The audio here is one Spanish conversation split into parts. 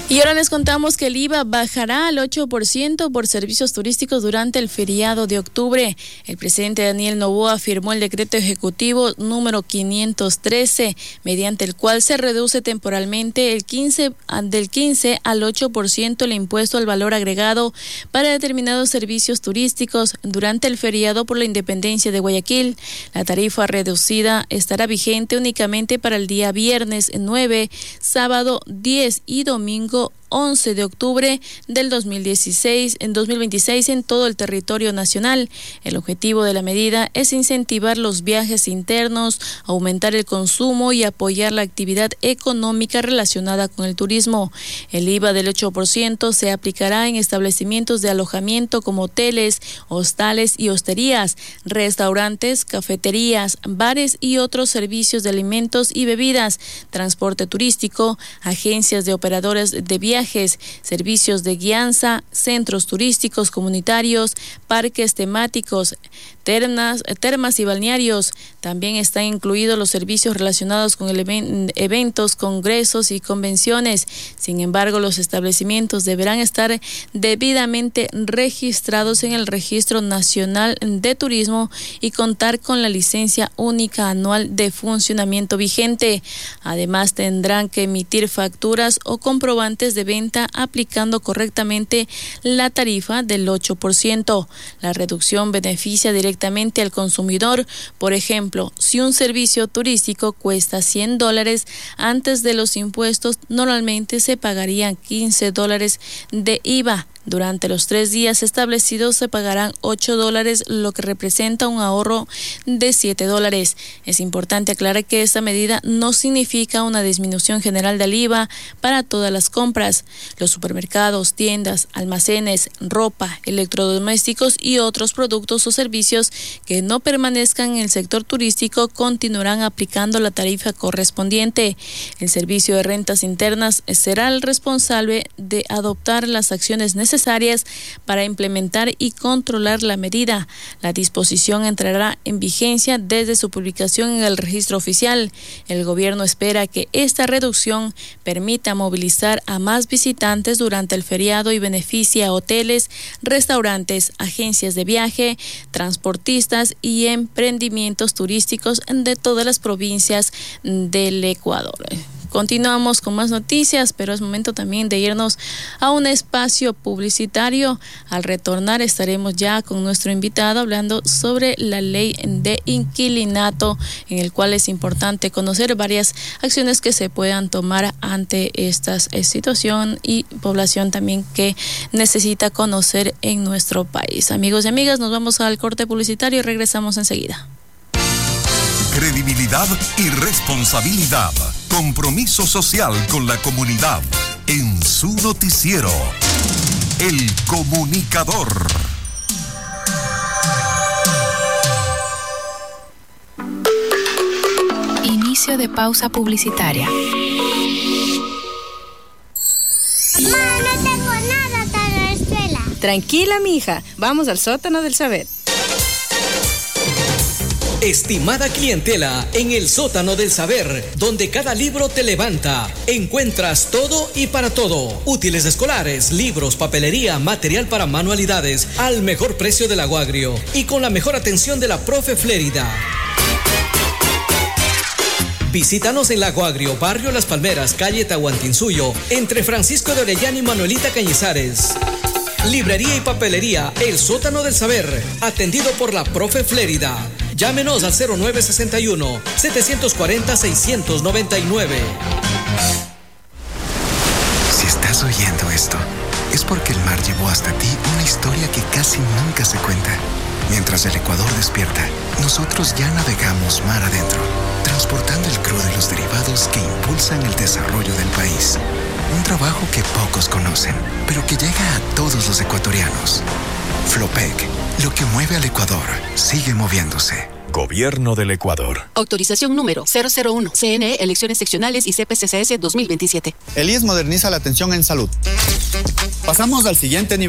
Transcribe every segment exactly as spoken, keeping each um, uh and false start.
Y ahora les contamos que el I V A bajará al ocho por ciento por servicios turísticos durante el feriado de octubre. El presidente Daniel Noboa firmó el decreto ejecutivo número quinientos trece, mediante el cual se reduce temporalmente el quince, del quince al ocho por ciento el impuesto al valor agregado para determinados servicios turísticos durante el feriado por la independencia de Guayaquil. La tarifa reducida estará vigente únicamente para el día viernes nueve, sábado diez y domingo once de octubre del dos mil dieciséis en dos mil veintiséis en todo el territorio nacional. El objetivo de la medida es incentivar los viajes internos, aumentar el consumo y apoyar la actividad económica relacionada con el turismo. El I V A del ocho por ciento se aplicará en establecimientos de alojamiento como hoteles, hostales y hosterías, restaurantes, cafeterías, bares y otros servicios de alimentos y bebidas, transporte turístico, agencias de operadores de viajes, viajes, servicios de guianza, centros turísticos comunitarios, parques temáticos, termas, termas y balnearios. También están incluidos los servicios relacionados con el event, eventos, congresos y convenciones. Sin embargo, los establecimientos deberán estar debidamente registrados en el Registro Nacional de Turismo y contar con la licencia única anual de funcionamiento vigente. Además, tendrán que emitir facturas o comprobantes de venta aplicando correctamente la tarifa del ocho por ciento. La reducción beneficia directamente al consumidor. Por ejemplo, si un servicio turístico cuesta cien dólares, antes de los impuestos normalmente se pagarían quince dólares de I V A. Durante los tres días establecidos se pagarán ocho dólares, lo que representa un ahorro de siete dólares. Es importante aclarar que esta medida no significa una disminución general del I V A para todas las compras. Los supermercados, tiendas, almacenes, ropa, electrodomésticos y otros productos o servicios que no permanezcan en el sector turístico continuarán aplicando la tarifa correspondiente. El Servicio de Rentas Internas será el responsable de adoptar las acciones necesarias necesarias para implementar y controlar la medida. La disposición entrará en vigencia desde su publicación en el registro oficial. El gobierno espera que esta reducción permita movilizar a más visitantes durante el feriado y beneficie a hoteles, restaurantes, agencias de viaje, transportistas y emprendimientos turísticos de todas las provincias del Ecuador. Continuamos con más noticias, pero es momento también de irnos a un espacio publicitario. Al retornar estaremos ya con nuestro invitado hablando sobre la ley de inquilinato, en el cual es importante conocer varias acciones que se puedan tomar ante esta situación y población también que necesita conocer en nuestro país. Amigos y amigas, nos vamos al corte publicitario y regresamos enseguida. Credibilidad y responsabilidad. Compromiso social con la comunidad. En su noticiero, El Comunicador. Inicio de pausa publicitaria. Ma, no tengo nada para la escuela. Tranquila, mija. Vamos al sótano del saber. Estimada clientela, en el sótano del saber, donde cada libro te levanta, encuentras todo y para todo. Útiles escolares, libros, papelería, material para manualidades, al mejor precio del Aguagrio y con la mejor atención de la profe Flérida. Visítanos en La Aguagrio, barrio Las Palmeras, calle Tahuantinsuyo, entre Francisco de Orellana y Manuelita Cañizares. Librería y papelería, el sótano del saber, atendido por la profe Flérida. Llámenos al cero nueve seis uno, siete cuatro cero, seis nueve nueve. Si estás oyendo esto, es porque el mar llevó hasta ti una historia que casi nunca se cuenta. Mientras el Ecuador despierta, nosotros ya navegamos mar adentro, transportando el crudo y los derivados que impulsan el desarrollo del país. Un trabajo que pocos conocen, pero que llega a todos los ecuatorianos. Flopec, lo que mueve al Ecuador, sigue moviéndose. Gobierno del Ecuador. Autorización número cero cero uno. C N E, elecciones seccionales y C P C C S dos mil veintisiete. El I E S moderniza la atención en salud. Pasamos al siguiente nivel.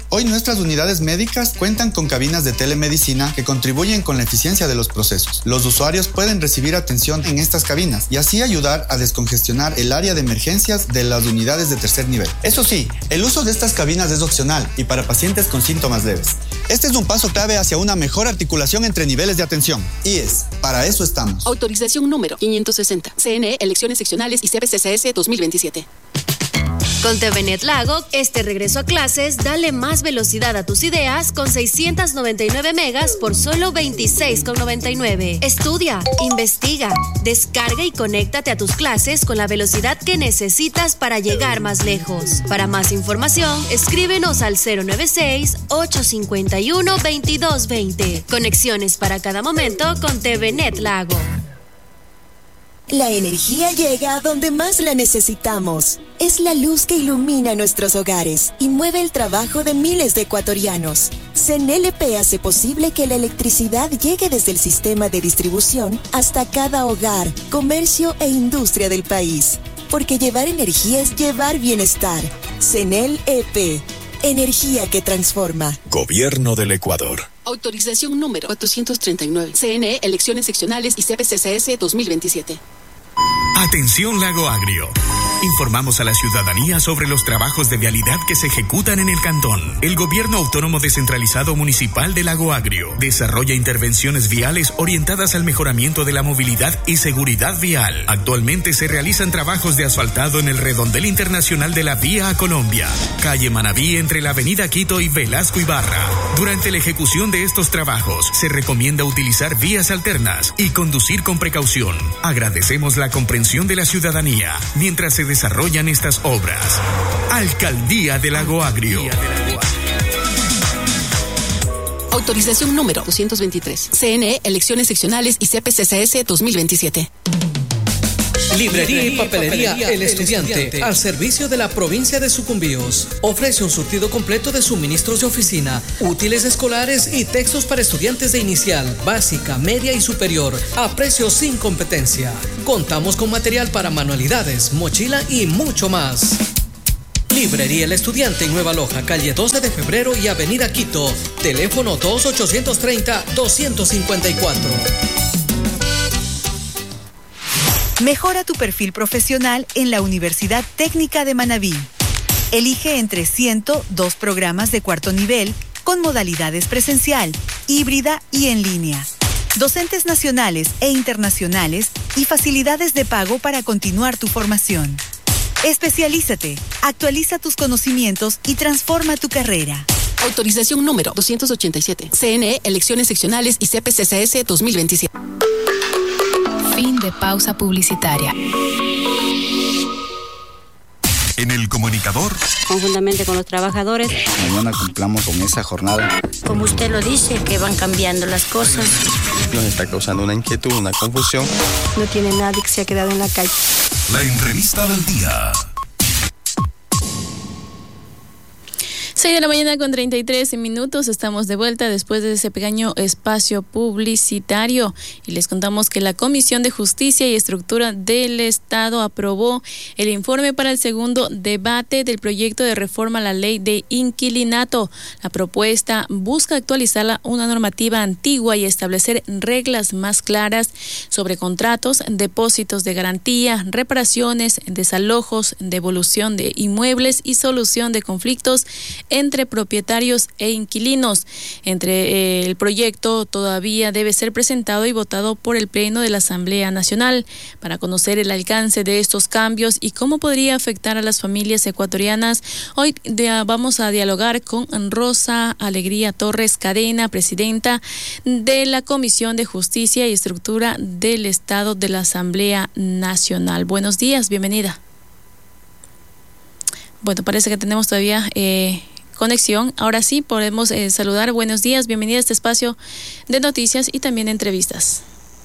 Hoy nuestras unidades médicas cuentan con cabinas de telemedicina que contribuyen con la eficiencia de los procesos. Los usuarios pueden recibir atención en estas cabinas y así ayudar a descongestionar el área de emergencias de las unidades de tercer nivel. Eso sí, el uso de estas cabinas es opcional y para pacientes con síntomas leves. Este es un paso clave hacia una mejor articulación entre niveles de atención. I E S, para eso estamos. Autorización número quinientos sesenta. C N E, elecciones seccionales y C P C C S dos mil veintisiete. Con T V Net Lago, este regreso a clases, dale más velocidad a tus ideas con seiscientos noventa y nueve megas por solo veintiséis con noventa y nueve. Estudia, investiga, descarga y conéctate a tus clases con la velocidad que necesitas para llegar más lejos. Para más información, escríbenos al cero nueve seis, ocho cinco uno, veintidós veinte. Conexiones para cada momento con T V Net Lago. La energía llega a donde más la necesitamos. Es la luz que ilumina nuestros hogares y mueve el trabajo de miles de ecuatorianos. CENELP hace posible que la electricidad llegue desde el sistema de distribución hasta cada hogar, comercio e industria del país. Porque llevar energía es llevar bienestar. CENELP, energía que transforma. Gobierno del Ecuador. Autorización número cuatrocientos treinta y nueve. C N E, elecciones seccionales y C P C C S dos mil veintisiete. Atención Lago Agrio. Informamos a la ciudadanía sobre los trabajos de vialidad que se ejecutan en el cantón. El Gobierno Autónomo Descentralizado Municipal de Lago Agrio desarrolla intervenciones viales orientadas al mejoramiento de la movilidad y seguridad vial. Actualmente se realizan trabajos de asfaltado en el redondel internacional de la Vía a Colombia, calle Manabí entre la avenida Quito y Velasco Ibarra. Durante la ejecución de estos trabajos se recomienda utilizar vías alternas y conducir con precaución. Agradecemos la comprensión de la ciudadanía mientras se desarrollan estas obras. Alcaldía de Lago Agrio. Autorización número doscientos veintitrés. C N E, elecciones seccionales y C P C C S dos mil veintisiete. Librería y papelería El Estudiante, al servicio de la provincia de Sucumbíos. Ofrece un surtido completo de suministros de oficina, útiles escolares y textos para estudiantes de inicial, básica, media y superior, a precios sin competencia. Contamos con material para manualidades, mochila y mucho más. Librería El Estudiante en Nueva Loja, calle doce de febrero y avenida Quito. Teléfono dos ochocientos treinta, doscientos cincuenta y cuatro. Mejora tu perfil profesional en la Universidad Técnica de Manabí. Elige entre ciento dos programas de cuarto nivel con modalidades presencial, híbrida y en línea. Docentes nacionales e internacionales y facilidades de pago para continuar tu formación. Especialízate, actualiza tus conocimientos y transforma tu carrera. Autorización número doscientos ochenta y siete. C N E, elecciones seccionales y C P C C S dos mil veintisiete. Fin de pausa publicitaria. En el comunicador, conjuntamente con los trabajadores, mañana cumplamos con esa jornada. Como usted lo dice, que van cambiando las cosas. Nos está causando una inquietud, una confusión. No tiene nadie que se ha quedado en la calle. La entrevista del día. seis de la mañana con treinta y tres minutos, estamos de vuelta después de ese pequeño espacio publicitario y les contamos que la Comisión de Justicia y Estructura del Estado aprobó el informe para el segundo debate del proyecto de reforma a la ley de inquilinato. La propuesta busca actualizar una normativa antigua y establecer reglas más claras sobre contratos, depósitos de garantía, reparaciones, desalojos, devolución de inmuebles y solución de conflictos entre propietarios e inquilinos. Entre eh, el proyecto todavía debe ser presentado y votado por el Pleno de la Asamblea Nacional. Para conocer el alcance de estos cambios y cómo podría afectar a las familias ecuatorianas, hoy de, vamos a dialogar con Rosa Alegría Torres Cadena, presidenta de la Comisión de Justicia y Estructura del Estado de la Asamblea Nacional. Buenos días, bienvenida. Bueno, parece que tenemos todavía eh, conexión. Ahora sí, podemos eh, saludar. Buenos días, bienvenida a este espacio de noticias y también de entrevistas.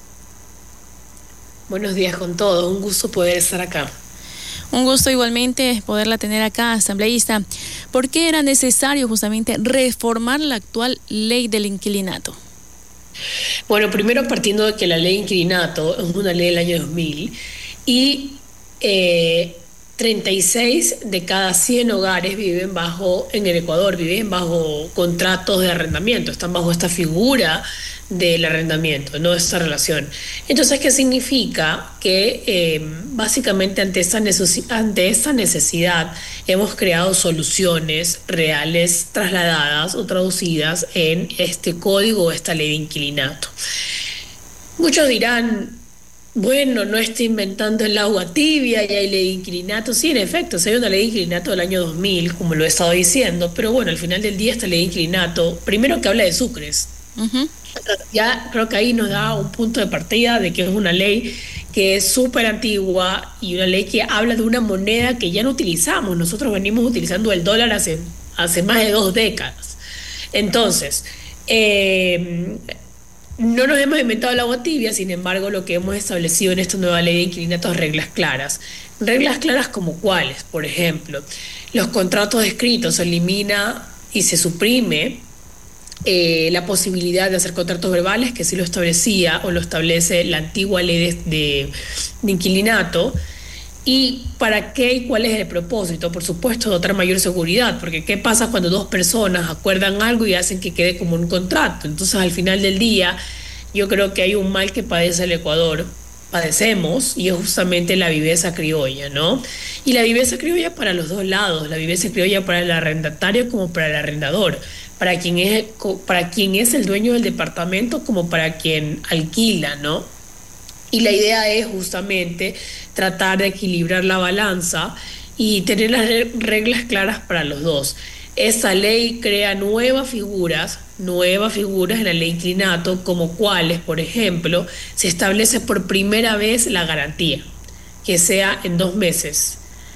Buenos días con todo, un gusto poder estar acá. Un gusto igualmente poderla tener acá, asambleísta. ¿Por qué era necesario justamente reformar la actual ley del inquilinato? Bueno, primero partiendo de que la ley de inquilinato es una ley del año dos mil y... Eh, treinta y seis de cada cien hogares viven bajo, en el Ecuador, viven bajo contratos de arrendamiento, están bajo esta figura del arrendamiento, no esta relación. Entonces, ¿qué significa? Que eh, básicamente ante esta, neces- ante esta necesidad hemos creado soluciones reales trasladadas o traducidas en este código, esta ley de inquilinato. Muchos dirán, bueno, no está inventando el agua tibia, ya hay ley de inquilinato. Sí, en efecto, sí hay una ley de inquilinato del año dos mil, como lo he estado diciendo, pero bueno, al final del día esta ley de inquilinato, primero que habla de sucres. Uh-huh. Ya creo que ahí nos da un punto de partida de que es una ley que es súper antigua y una ley que habla de una moneda que ya no utilizamos. Nosotros venimos utilizando el dólar hace, hace más de dos décadas. Entonces, eh, no nos hemos inventado el agua tibia, sin embargo, lo que hemos establecido en esta nueva ley de inquilinatos es reglas claras. Reglas claras como cuáles, por ejemplo, los contratos escritos, se elimina y se suprime eh, la posibilidad de hacer contratos verbales, que sí lo establecía o lo establece la antigua ley de, de, de inquilinato. ¿Y para qué y cuál es el propósito? Por supuesto, de otra mayor seguridad, porque ¿qué pasa cuando dos personas acuerdan algo y hacen que quede como un contrato? Entonces, al final del día, yo creo que hay un mal que padece el Ecuador, padecemos, y es justamente la viveza criolla, ¿no? Y la viveza criolla para los dos lados, la viveza criolla para el arrendatario como para el arrendador, para quien es, para quien es el dueño del departamento como para quien alquila, ¿no? Y la idea es justamente tratar de equilibrar la balanza y tener las reglas claras para los dos. Esa ley crea nuevas figuras, nuevas figuras en la ley de inquilinato, como cuáles, por ejemplo, se establece por primera vez la garantía, que sea en dos meses.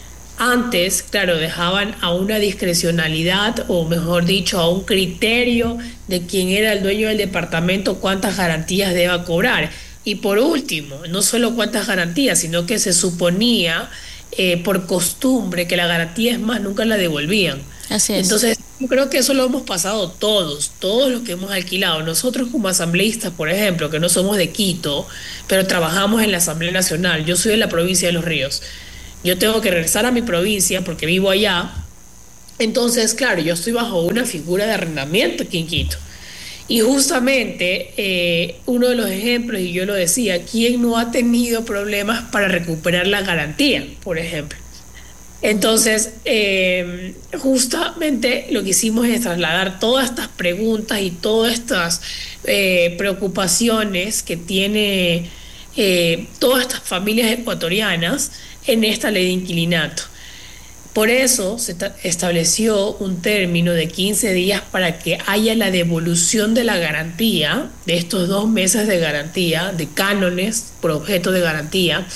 Antes, claro, dejaban a una discrecionalidad, o mejor dicho, a un criterio de quién era el dueño del departamento, cuántas garantías deba cobrar. Y por último, no solo cuántas garantías, sino que se suponía eh, por costumbre que la garantía, es más, nunca la devolvían. Así es. Entonces, yo creo que eso lo hemos pasado todos, todos los que hemos alquilado. Nosotros como asambleístas, por ejemplo, que no somos de Quito, pero trabajamos en la Asamblea Nacional. Yo soy de la provincia de Los Ríos. Yo tengo que regresar a mi provincia porque vivo allá. Entonces, claro, yo estoy bajo una figura de arrendamiento aquí en Quito. Y justamente eh, uno de los ejemplos, y yo lo decía, ¿quién no ha tenido problemas para recuperar la garantía, por ejemplo? Entonces, eh, justamente lo que hicimos es trasladar todas estas preguntas y todas estas eh, preocupaciones que tiene eh, todas estas familias ecuatorianas en esta ley de inquilinato. Por eso se estableció un término de quince días para que haya la devolución de la garantía, de estos dos meses de garantía, de cánones por objeto de garantía,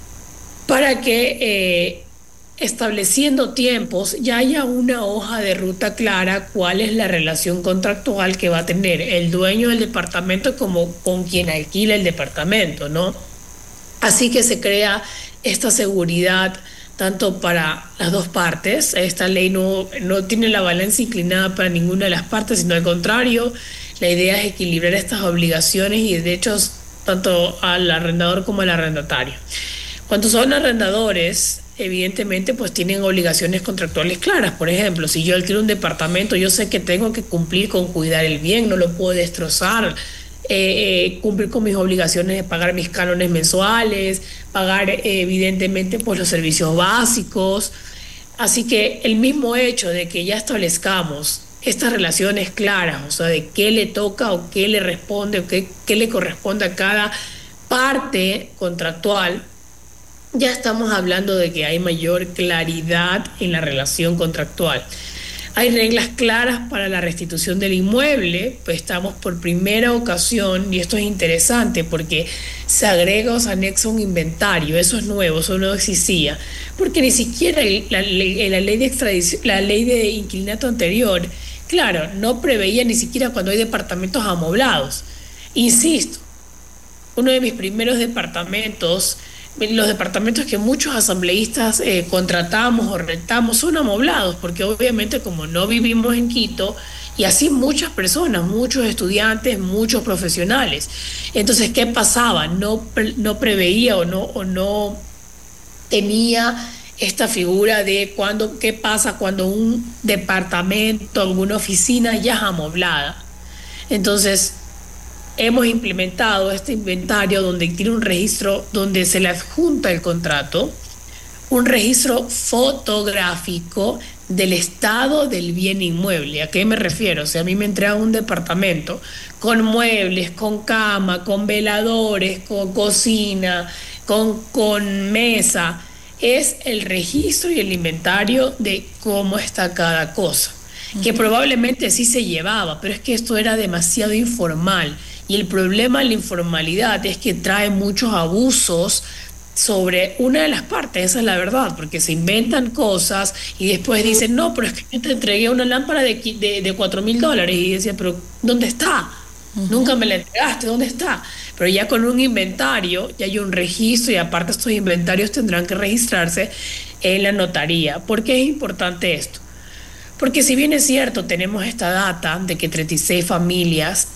para que eh, estableciendo tiempos ya haya una hoja de ruta clara cuál es la relación contractual que va a tener el dueño del departamento como con quien alquila el departamento, ¿no? Así que se crea esta seguridad tanto para las dos partes. Esta ley no, no tiene la balanza inclinada para ninguna de las partes, sino al contrario, la idea es equilibrar estas obligaciones y derechos tanto al arrendador como al arrendatario. Cuando son arrendadores, evidentemente pues tienen obligaciones contractuales claras. Por ejemplo, si yo alquilo un departamento, yo sé que tengo que cumplir con cuidar el bien, no lo puedo destrozar, Eh, eh, cumplir con mis obligaciones de pagar mis cánones mensuales, pagar eh, evidentemente pues los servicios básicos. Así que el mismo hecho de que ya establezcamos estas relaciones claras, o sea, de qué le toca o qué le responde o qué, qué le corresponde a cada parte contractual, ya estamos hablando de que hay mayor claridad en la relación contractual. Hay reglas claras para la restitución del inmueble, pues estamos por primera ocasión, y esto es interesante porque se agrega o se anexa un inventario, eso es nuevo, eso no existía, porque ni siquiera la, la, la ley de extradición, la ley de inquilinato anterior, claro, no preveía ni siquiera cuando hay departamentos amoblados. Insisto, uno de mis primeros departamentos, los departamentos que muchos asambleístas eh, contratamos o rentamos son amoblados, porque obviamente como no vivimos en Quito, y así muchas personas, muchos estudiantes, muchos profesionales. Entonces, ¿qué pasaba? No, no preveía o no, o no tenía esta figura de cuando, qué pasa cuando un departamento, alguna oficina ya es amoblada. Entonces, hemos implementado este inventario donde tiene un registro, donde se le adjunta el contrato, un registro fotográfico del estado del bien inmueble. ¿A qué me refiero? O sea, a mí me entrega un departamento con muebles, con cama, con veladores, con cocina, con, con mesa. Es el registro y el inventario de cómo está cada cosa, que probablemente sí se llevaba, pero es que esto era demasiado informal. Y el problema de la informalidad es que trae muchos abusos sobre una de las partes, esa es la verdad, porque se inventan cosas y después dicen, no, pero es que yo te entregué una lámpara de, de, de cuatro mil dólares, y decía, pero ¿dónde está? Uh-huh. Nunca me la entregaste, ¿dónde está? Pero ya con un inventario, ya hay un registro, y aparte estos inventarios tendrán que registrarse en la notaría. ¿Por qué es importante esto? Porque si bien es cierto, tenemos esta data de que treinta y seis familias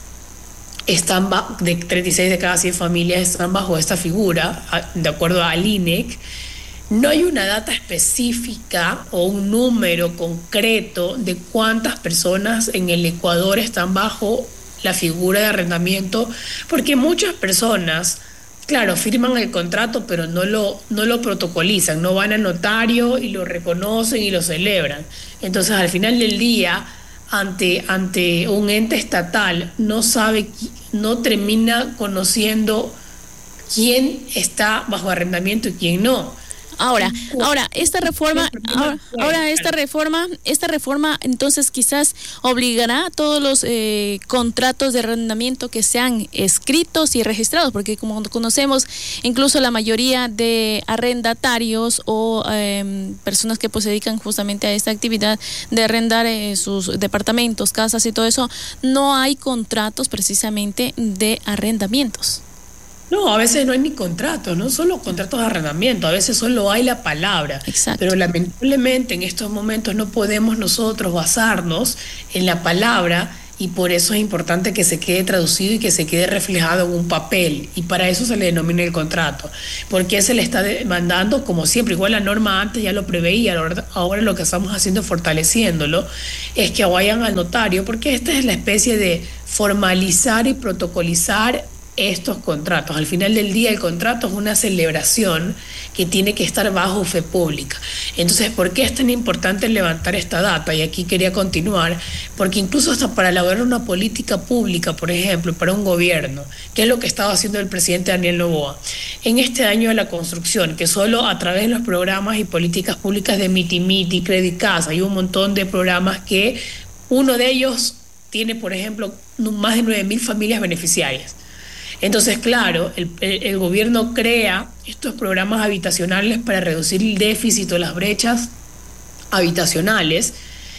están de treinta y seis de cada cien familias están bajo esta figura, de acuerdo al I N E C, no hay una data específica o un número concreto de cuántas personas en el Ecuador están bajo la figura de arrendamiento, porque muchas personas, claro, firman el contrato, pero no lo, no lo protocolizan, no van al notario y lo reconocen y lo celebran. Entonces, al final del día, ante, ante un ente estatal, no sabe, no termina conociendo quién está bajo arrendamiento y quién no. Ahora, ahora esta reforma, ahora, ahora esta reforma, esta reforma entonces quizás obligará a todos los eh, contratos de arrendamiento que sean escritos y registrados, porque como conocemos, incluso la mayoría de arrendatarios o eh, personas que pues se dedican justamente a esta actividad de arrendar eh, sus departamentos, casas y todo eso, no hay contratos precisamente de arrendamientos. No, a veces no hay ni contratos, no solo contratos de arrendamiento, a veces solo hay la palabra. Exacto. Pero lamentablemente en estos momentos no podemos nosotros basarnos en la palabra, y por eso es importante que se quede traducido y que se quede reflejado en un papel, y para eso se le denomina el contrato. Porque se le está demandando, como siempre, igual la norma antes ya lo preveía, ahora lo que estamos haciendo fortaleciéndolo es que vayan al notario, porque esta es la especie de formalizar y protocolizar estos contratos. Al final del día el contrato es una celebración que tiene que estar bajo fe pública. Entonces, ¿por qué es tan importante levantar esta data? Y aquí quería continuar, porque incluso hasta para elaborar una política pública, por ejemplo, para un gobierno, que es lo que estaba haciendo el presidente Daniel Noboa, en este año de la construcción, que solo a través de los programas y políticas públicas de Miti Miti, Credit Casa, hay un montón de programas que uno de ellos tiene, por ejemplo, más de nueve mil familias beneficiarias. Entonces, claro, el, el, el gobierno crea estos programas habitacionales para reducir el déficit o las brechas habitacionales,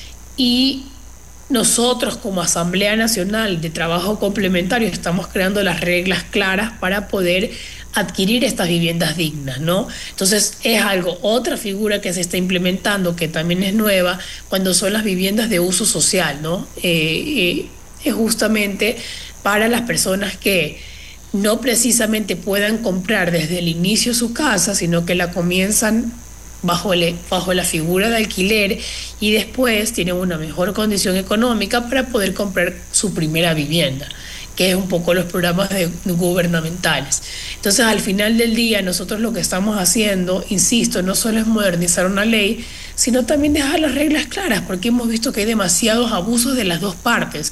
y nosotros como Asamblea Nacional de Trabajo Complementario estamos creando las reglas claras para poder adquirir estas viviendas dignas, ¿no? Entonces es algo, otra figura que se está implementando, que también es nueva, cuando son las viviendas de uso social, ¿no? Eh, eh, es justamente para las personas que no precisamente puedan comprar desde el inicio su casa, sino que la comienzan bajo, el, bajo la figura de alquiler, y después tienen una mejor condición económica para poder comprar su primera vivienda, que es un poco los programas de, gubernamentales. Entonces, al final del día, nosotros lo que estamos haciendo, insisto, no solo es modernizar una ley, sino también dejar las reglas claras, porque hemos visto que hay demasiados abusos de las dos partes,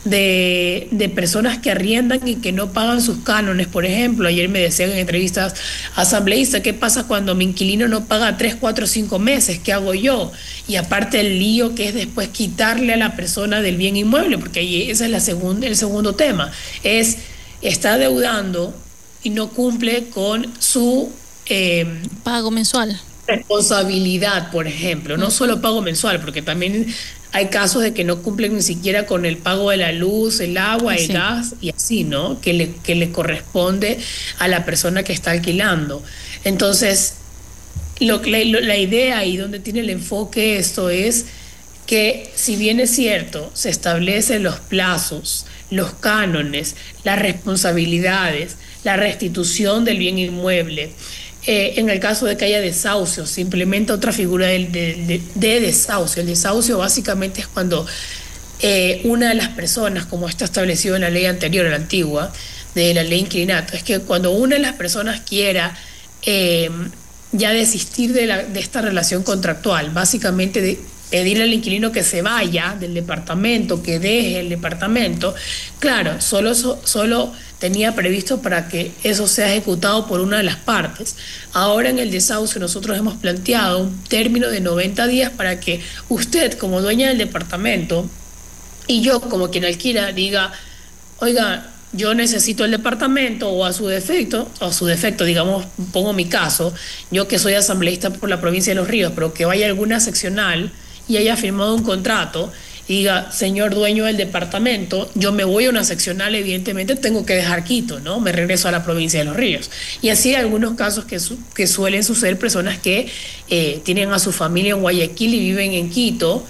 de, de personas que arriendan y que no pagan sus cánones. Por ejemplo, ayer me decían en entrevistas asambleístas, ¿qué pasa cuando mi inquilino no paga tres, cuatro, cinco meses? ¿Qué hago yo? Y aparte el lío que es después quitarle a la persona del bien inmueble, porque ahí ese es la segun, el segundo tema, es está deudando y no cumple con su eh, pago mensual. Responsabilidad, por ejemplo, no solo pago mensual, porque también hay casos de que no cumplen ni siquiera con el pago de la luz, el agua, el sí. gas y así, ¿no? Que le, que le corresponde a la persona que está alquilando. Entonces, lo, la, la idea y donde tiene el enfoque esto es que, si bien es cierto, se establecen los plazos, los cánones, las responsabilidades, la restitución del bien inmueble, Eh, en el caso de que haya desahucio, se implementa otra figura de, de, de desahucio. El desahucio básicamente es cuando eh, una de las personas, como está establecido en la ley anterior, la antigua, de la ley inquilinato, es que cuando una de las personas quiera eh, ya desistir de, la, de esta relación contractual, básicamente de pedirle al inquilino que se vaya del departamento, que deje el departamento, claro, solo, solo tenía previsto para que eso sea ejecutado por una de las partes. Ahora en el desahucio nosotros hemos planteado un término de noventa días para que usted, como dueña del departamento, y yo como quien alquila, diga, oiga, yo necesito el departamento, o a su defecto, o a su defecto, digamos, pongo mi caso, yo que soy asambleísta por la provincia de Los Ríos, pero que vaya a alguna seccional y haya firmado un contrato y diga, señor dueño del departamento, yo me voy a una seccional, evidentemente tengo que dejar Quito, ¿no? Me regreso a la provincia de Los Ríos. Y así hay algunos casos que, su, que suelen suceder, personas que eh, tienen a su familia en Guayaquil y viven en Quito,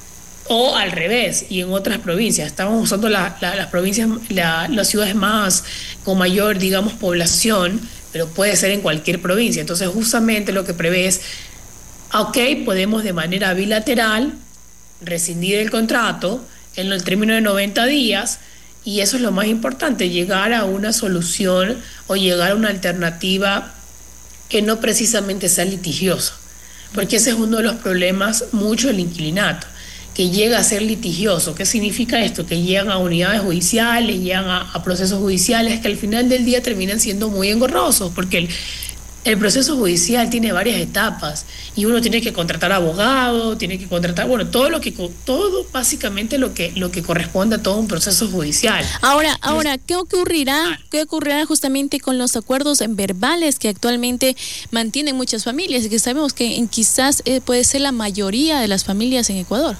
o al revés, y en otras provincias. Estamos usando la, la, las provincias, la, las ciudades más con mayor, digamos, población, pero puede ser en cualquier provincia. Entonces, justamente lo que prevé es, ok, podemos de manera bilateral rescindir el contrato en el término de noventa días, y eso es lo más importante, llegar a una solución o llegar a una alternativa que no precisamente sea litigiosa, porque ese es uno de los problemas mucho del inquilinato, que llega a ser litigioso. ¿Qué significa esto? Que llegan a unidades judiciales, llegan a, a procesos judiciales que al final del día terminan siendo muy engorrosos, porque el, el proceso judicial tiene varias etapas y uno tiene que contratar abogado, tiene que contratar, bueno, todo lo que, todo básicamente lo que, lo que corresponde a todo un proceso judicial. Ahora, ahora, ¿qué ocurrirá? ¿Qué ocurrirá justamente con los acuerdos verbales que actualmente mantienen muchas familias y que sabemos que en quizás eh, puede ser la mayoría de las familias en Ecuador?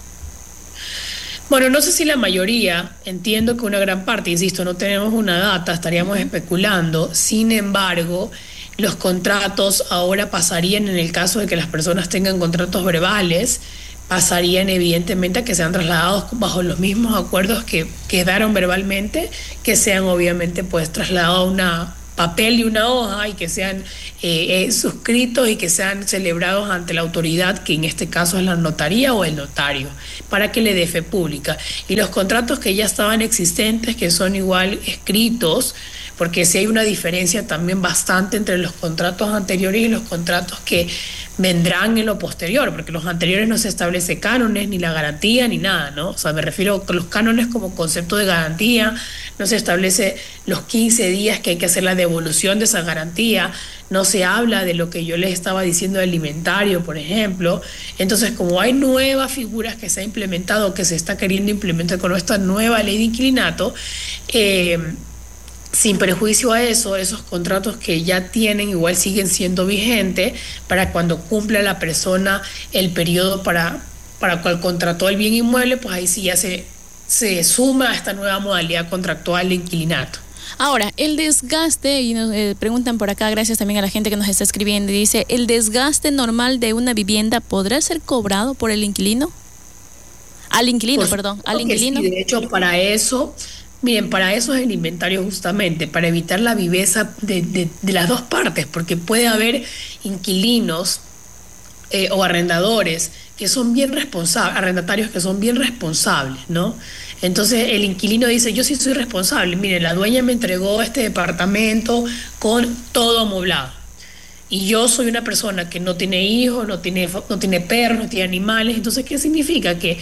Bueno, no sé si la mayoría, entiendo que una gran parte, insisto, no tenemos una data, estaríamos especulando. Sin embargo, los contratos ahora pasarían, en el caso de que las personas tengan contratos verbales, pasarían evidentemente a que sean trasladados bajo los mismos acuerdos que quedaron verbalmente, que sean obviamente pues trasladados a una papel y una hoja y que sean eh, eh, suscritos y que sean celebrados ante la autoridad, que en este caso es la notaría o el notario, para que le dé fe pública. Y los contratos que ya estaban existentes, que son igual escritos, porque sí hay una diferencia también bastante entre los contratos anteriores y los contratos que vendrán en lo posterior, porque los anteriores no se establece cánones, ni la garantía, ni nada, ¿no? O sea, me refiero a los cánones como concepto de garantía, no se establece los quince días que hay que hacer la devolución de esa garantía, no se habla de lo que yo les estaba diciendo del inventario, por ejemplo. Entonces, como hay nuevas figuras que se ha implementado, que se está queriendo implementar con esta nueva ley de inquilinato, eh, sin perjuicio a eso, esos contratos que ya tienen igual siguen siendo vigentes para cuando cumpla la persona el periodo para, para cual contrató el bien inmueble, pues ahí sí ya se, se suma a esta nueva modalidad contractual de inquilinato. Ahora, el desgaste, y nos eh, preguntan por acá, gracias también a la gente que nos está escribiendo, y dice, ¿el desgaste normal de una vivienda podrá ser cobrado por el inquilino? Al inquilino, pues, perdón, al inquilino. Sí, de hecho, para eso... Miren, para eso es el inventario justamente, para evitar la viveza de, de, de las dos partes, porque puede haber inquilinos eh, o arrendadores que son bien responsables, arrendatarios que son bien responsables, ¿no? Entonces el inquilino dice, yo sí soy responsable, mire, la dueña me entregó este departamento con todo amoblado, y yo soy una persona que no tiene hijos, no tiene, no tiene perros, no tiene animales. Entonces, ¿qué significa? Que...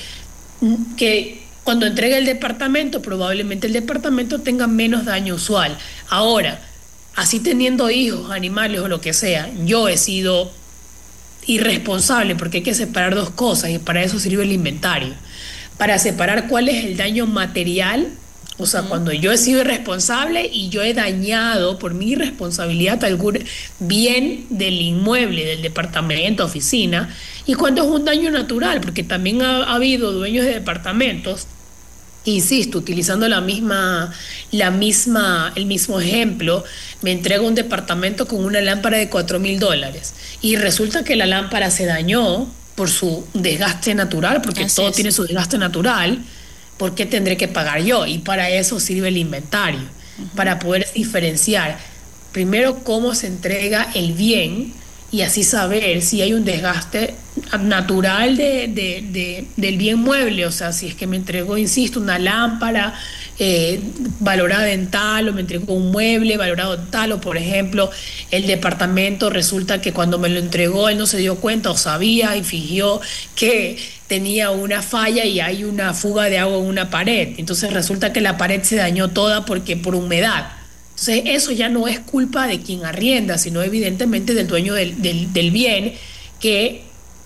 que cuando entregue el departamento, probablemente el departamento tenga menos daño usual. Ahora, así teniendo hijos, animales o lo que sea, yo he sido irresponsable, porque hay que separar dos cosas y para eso sirve el inventario. Para separar cuál es el daño material, o sea, uh-huh. cuando yo he sido irresponsable y yo he dañado por mi irresponsabilidad algún bien del inmueble, del departamento, oficina, y cuando es un daño natural, porque también ha, ha habido dueños de departamentos, insisto, utilizando la misma, la misma, el mismo ejemplo, me entrega un departamento con una lámpara de cuatro mil dólares y resulta que la lámpara se dañó por su desgaste natural, porque Así todo es. tiene su desgaste natural. ¿Por qué tendré que pagar yo? Y para eso sirve el inventario, uh-huh. para poder diferenciar primero cómo se entrega el bien y así saber si hay un desgaste natural de, de, de, del bien mueble, o sea, si es que me entregó, insisto, una lámpara eh, valorada en tal, o me entregó un mueble valorado en tal, o por ejemplo, el departamento resulta que cuando me lo entregó él no se dio cuenta o sabía y fingió que tenía una falla y hay una fuga de agua en una pared, entonces resulta que la pared se dañó toda porque por humedad. Entonces eso ya no es culpa de quien arrienda, sino evidentemente del dueño del, del, del bien, que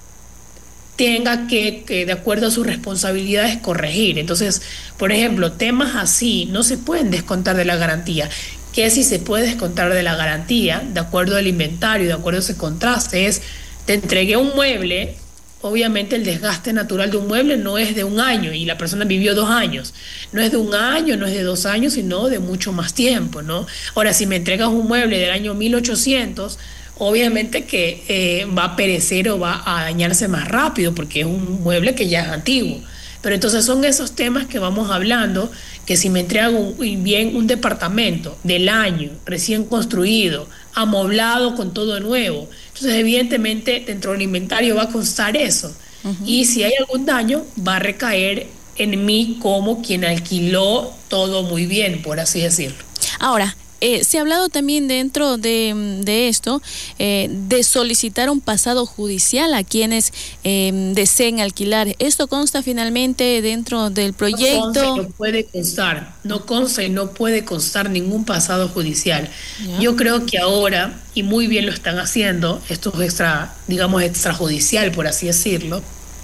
tenga que, que, de acuerdo a sus responsabilidades, corregir. Entonces, por ejemplo, temas así no se pueden descontar de la garantía. ¿Qué sí se puede descontar de la garantía? De acuerdo al inventario, de acuerdo a ese contraste, es, te entregué un mueble. Obviamente el desgaste natural de un mueble no es de un año y la persona vivió dos años. No es de un año, no es de dos años, sino de mucho más tiempo, ¿no? Ahora, si me entregas un mueble del año mil ochocientos, obviamente que eh, va a perecer o va a dañarse más rápido porque es un mueble que ya es antiguo. Pero entonces son esos temas que vamos hablando, que si me entregan un, bien un departamento del año, recién construido, amoblado con todo nuevo, entonces evidentemente dentro del inventario va a constar eso. Uh-huh. Y si hay algún daño, va a recaer en mí como quien alquiló todo muy bien, por así decirlo. Ahora, Eh, se ha hablado también dentro de, de esto, eh, de solicitar un pasado judicial a quienes eh, deseen alquilar. ¿Esto consta finalmente dentro del proyecto? No consta y no puede constar, no consta y no puede constar ningún pasado judicial. ¿Ya? Yo creo que ahora, y muy bien lo están haciendo, esto es extra, digamos, extrajudicial, por así decirlo,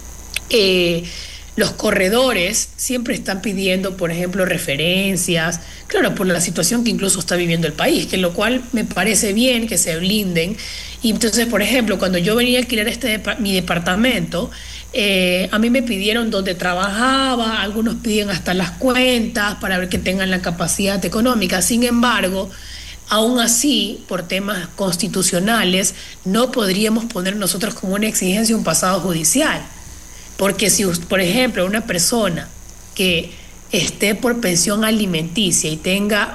eh, los corredores siempre están pidiendo, por ejemplo, referencias, claro, por la situación que incluso está viviendo el país, que lo cual me parece bien que se blinden. Y entonces, por ejemplo, cuando yo venía a alquilar este mi departamento, eh, a mí me pidieron dónde trabajaba, algunos piden hasta las cuentas para ver que tengan la capacidad económica. Sin embargo, aún así, por temas constitucionales, no podríamos poner nosotros como una exigencia un pasado judicial. Porque si, por ejemplo, una persona que esté por pensión alimenticia y tenga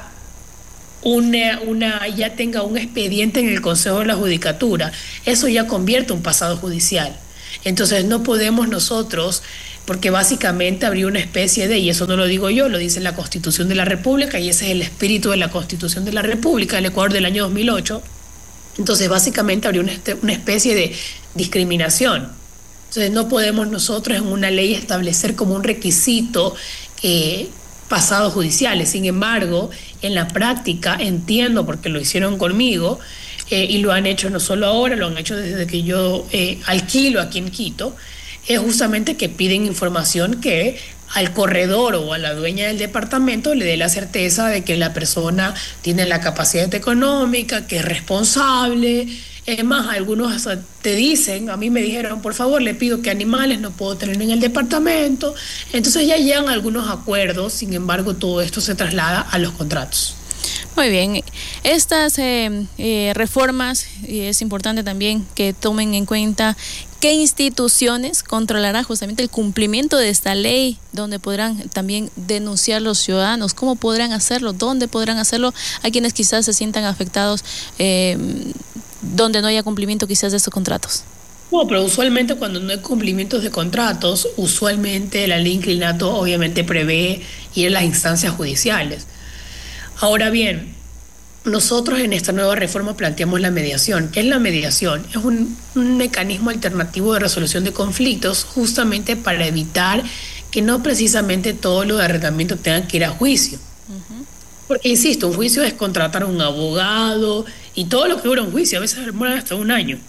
una, una, ya tenga un expediente en el Consejo de la Judicatura, eso ya convierte un pasado judicial. Entonces no podemos nosotros, porque básicamente habría una especie de, y eso no lo digo yo, lo dice la Constitución de la República, y ese es el espíritu de la Constitución de la República del Ecuador del año dos mil ocho, entonces básicamente habría una, una especie de discriminación. Entonces no podemos nosotros en una ley establecer como un requisito eh, pasados judiciales. Sin embargo, en la práctica entiendo, porque lo hicieron conmigo, eh, y lo han hecho no solo ahora, lo han hecho desde que yo eh, alquilo aquí en Quito, es justamente que piden información que al corredor o a la dueña del departamento le dé la certeza de que la persona tiene la capacidad económica, que es responsable. Es más, algunos te dicen, a mí me dijeron, por favor, le pido que animales no puedo tener en el departamento. Entonces ya llegan algunos acuerdos, sin embargo, todo esto se traslada a los contratos. Muy bien, estas eh, eh, reformas, y es importante también que tomen en cuenta qué instituciones controlarán justamente el cumplimiento de esta ley, donde podrán también denunciar los ciudadanos, cómo podrán hacerlo, dónde podrán hacerlo a quienes quizás se sientan afectados, eh, donde no haya cumplimiento quizás de esos contratos. No, pero usualmente cuando no hay cumplimientos de contratos, usualmente la ley inclinato obviamente prevé ir a las instancias judiciales. Ahora bien, nosotros en esta nueva reforma planteamos la mediación. ¿Qué es la mediación? Es un, un mecanismo alternativo de resolución de conflictos justamente para evitar que no precisamente todo lo de arrendamiento tenga que ir a juicio. Uh-huh. Porque, insisto, un juicio es contratar a un abogado y todo lo que dura un juicio, a veces demora hasta un año.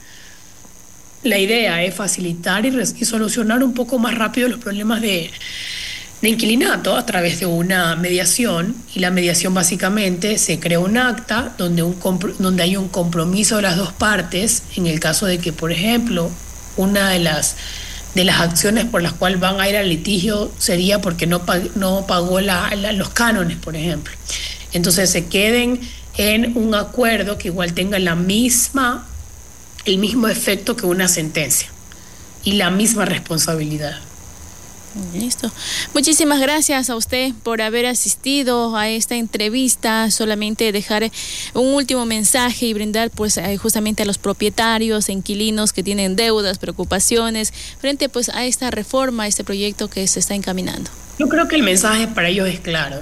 La idea es facilitar y, res- y solucionar un poco más rápido los problemas de, de inquilinato a través de una mediación, y la mediación básicamente se crea un acta donde, un compro- donde hay un compromiso de las dos partes en el caso de que, por ejemplo, una de las de las acciones por las cuales van a ir al litigio sería porque no, pag- no pagó la, la, los cánones, por ejemplo. Entonces se queden en un acuerdo que igual tenga la misma, el mismo efecto que una sentencia y la misma responsabilidad. Listo. Muchísimas gracias a usted por haber asistido a esta entrevista. Solamente dejar un último mensaje y brindar pues justamente a los propietarios, inquilinos que tienen deudas, preocupaciones frente pues a esta reforma, a este proyecto que se está encaminando. Yo creo que el mensaje para ellos es claro.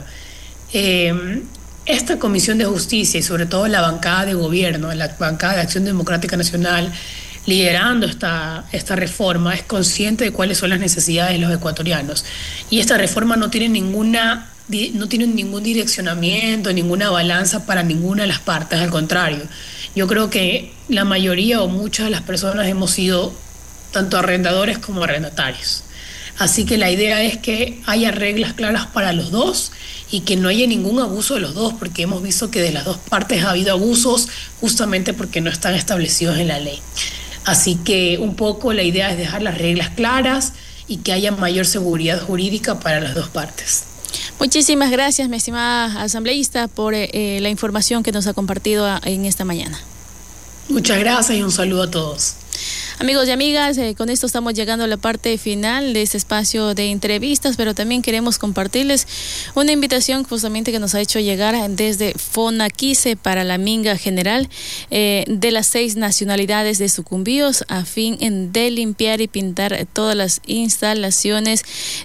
Eh, esta Comisión de Justicia y sobre todo la bancada de gobierno, la bancada de Acción Democrática Nacional, liderando esta, esta reforma, es consciente de cuáles son las necesidades de los ecuatorianos. Y esta reforma no tiene ninguna, no tiene ningún direccionamiento, ninguna balanza para ninguna de las partes, al contrario. Yo creo que la mayoría o muchas de las personas hemos sido tanto arrendadores como arrendatarios. Así que la idea es que haya reglas claras para los dos y que no haya ningún abuso de los dos, porque hemos visto que de las dos partes ha habido abusos justamente porque no están establecidos en la ley. Así que un poco la idea es dejar las reglas claras y que haya mayor seguridad jurídica para las dos partes. Muchísimas gracias, mi estimada asambleísta, por eh, la información que nos ha compartido a, en esta mañana. Muchas gracias y un saludo a todos. Amigos y amigas, eh, con esto estamos llegando a la parte final de este espacio de entrevistas, pero también queremos compartirles una invitación justamente que nos ha hecho llegar desde Fonaquise para la Minga General eh, de las seis nacionalidades de Sucumbíos, a fin de limpiar y pintar todas las instalaciones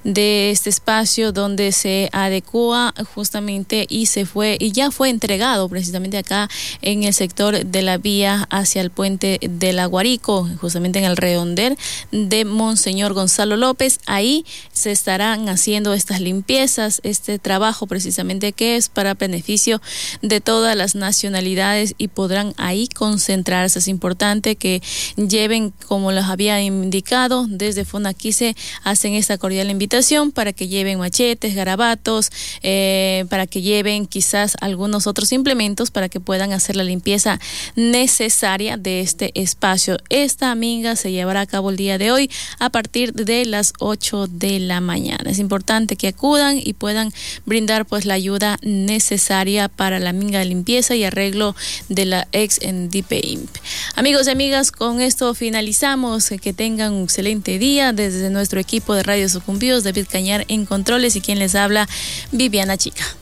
de este espacio donde se adecua justamente y se fue y ya fue entregado precisamente acá en el sector de la vía hacia el puente de la Guarico, justamente en el redondel de Monseñor Gonzalo López. Ahí se estarán haciendo estas limpiezas, este trabajo precisamente que es para beneficio de todas las nacionalidades y podrán ahí concentrarse. Es importante que lleven, como les había indicado, desde Fonaquise hacen esta cordial invitación para que lleven machetes, garabatos, eh, para que lleven quizás algunos otros implementos para que puedan hacer la limpieza necesaria de este espacio. Esta minga se llevará a cabo el día de hoy a partir de las ocho de la mañana. Es importante que acudan y puedan brindar pues la ayuda necesaria para la minga de limpieza y arreglo de la ex en D P I M P. Amigos y amigas, con esto finalizamos. Que tengan un excelente día. Desde nuestro equipo de Radio Sucumbíos, David Cañar en controles y quien les habla, Viviana Chica.